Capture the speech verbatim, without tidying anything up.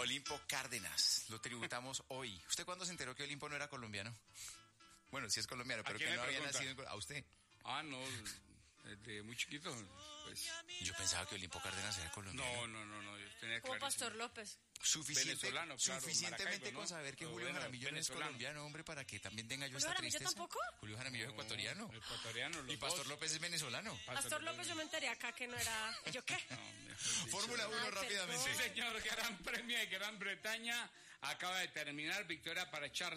Olimpo Cárdenas, lo tributamos hoy. ¿Usted cuándo se enteró que Olimpo no era colombiano? Bueno, sí es colombiano, pero que no había nacido en... ¿A usted? Ah, no, desde muy chiquito. Pues. Yo pensaba que Olimpo Cárdenas era colombiano. No, no, no, no, yo tenía Como clarísimo. Pastor López. Suficiente, venezolano, claro, suficientemente Maracaibo, ¿no? con saber que Pero Julio bueno, Jaramillo no es venezolano. colombiano, hombre, para que también tenga yo ¿Julio esta Jaramillo tristeza. tampoco? Julio Jaramillo es No, ecuatoriano. Ecuatoriano, los Y Pastor dos. López es venezolano. Pastor López yo me enteré acá que no era... ¿Yo qué? No, mejor dicho. Fórmula uno Ay, rápidamente. Sí, señor, Gran Premio de Gran Bretaña acaba de terminar. Victoria para Charles